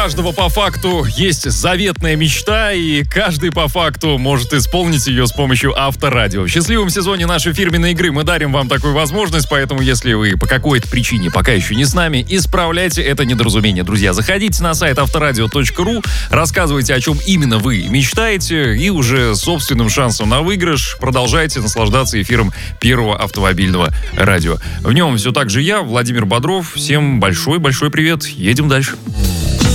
Каждого по факту есть заветная мечта, и каждый по факту может исполнить ее с помощью Авторадио. В счастливом сезоне нашей фирменной игры мы дарим вам такую возможность, поэтому если вы по какой-то причине пока еще не с нами, исправляйте это недоразумение. Друзья, заходите на сайт авторадио.ру, рассказывайте, о чем именно вы мечтаете, и уже с собственным шансом на выигрыш продолжайте наслаждаться эфиром первого автомобильного радио. В нем все так же я, Владимир Бодров. Всем большой-большой привет. Едем дальше.